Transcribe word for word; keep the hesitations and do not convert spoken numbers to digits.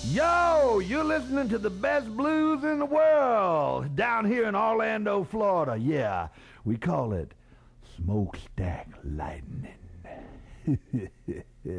Yo, you're listening to the best blues in the world down here in Orlando, Florida. Yeah, we call it Smokestack Lightning.